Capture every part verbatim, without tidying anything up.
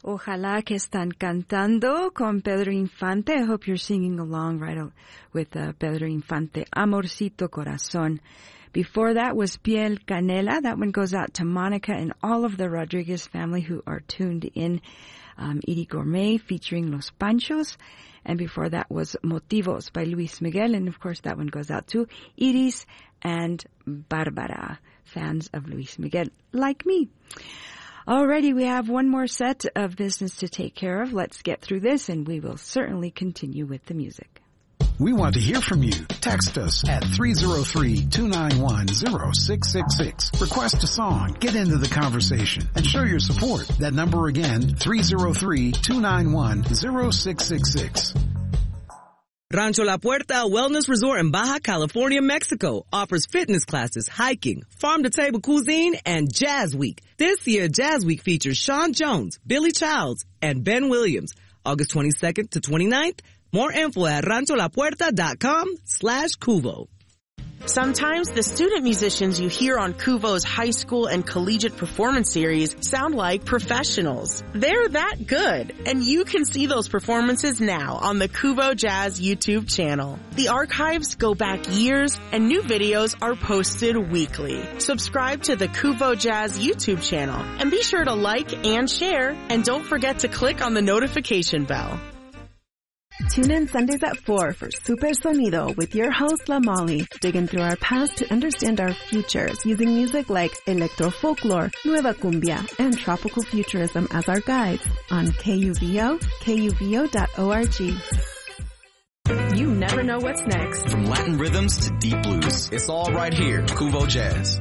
Ojalá que están cantando con Pedro Infante. I hope you're singing along right with uh, Pedro Infante. Amorcito Corazón. Before that was Piel Canela. That one goes out to Monica and all of the Rodriguez family who are tuned in. Um, Iri Gourmet featuring Los Panchos. And before that was Motivos by Luis Miguel. And of course that one goes out to Iris and Barbara, fans of Luis Miguel, like me. Alrighty, we have one more set of business to take care of. Let's get through this and we will certainly continue with the music. We want to hear from you. Text us at three oh three, two nine one, oh six six six. Request a song, get into the conversation, and show your support. That number again, three oh three, two nine one, oh six six six. Rancho La Puerta Wellness Resort in Baja California, Mexico offers fitness classes, hiking, farm-to-table cuisine, and Jazz Week. This year, Jazz Week features Sean Jones, Billy Childs, and Ben Williams. August twenty-second to twenty-ninth. More info at rancholapuerta.com slash Cuvo. Sometimes the student musicians you hear on Cuvo's high school and collegiate performance series sound like professionals. They're that good, and you can see those performances now on the Cuvo Jazz YouTube channel. The archives go back years, and new videos are posted weekly. Subscribe to the Cuvo Jazz YouTube channel, and be sure to like and share, and don't forget to click on the notification bell. Tune in Sundays at four for Super Sonido with your host, La Molly, digging through our past to understand our futures using music like electro folklore, nueva cumbia, and tropical futurism as our guides on K U V O, K U V O dot org. You never know what's next. From Latin rhythms to deep blues, it's all right here, Cuvo Jazz.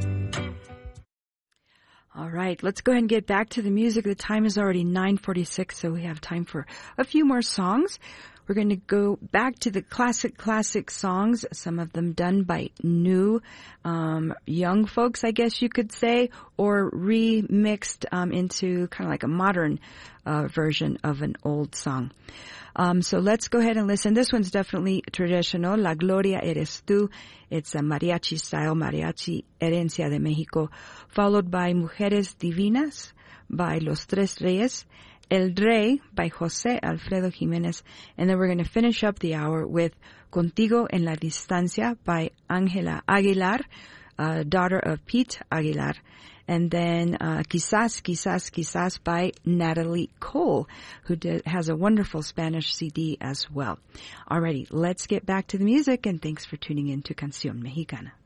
All right, let's go ahead and get back to the music. The time is already nine forty-six, so we have time for a few more songs. We're going to go back to the classic, classic songs, some of them done by new, um, young folks, I guess you could say, or remixed, um, into kind of like a modern, uh, version of an old song. Um, so let's go ahead and listen. This one's definitely traditional. La Gloria Eres Tú. It's a mariachi style, mariachi herencia de Mexico, followed by Mujeres Divinas by Los Tres Reyes. El Rey by José Alfredo Jiménez. And then we're going to finish up the hour with Contigo en la Distancia by Ángela Aguilar, uh, daughter of Pete Aguilar. And then uh, Quizás, Quizás, Quizás by Natalie Cole, who did, has a wonderful Spanish C D as well. Alrighty, let's get back to the music, and thanks for tuning in to Canción Mexicana.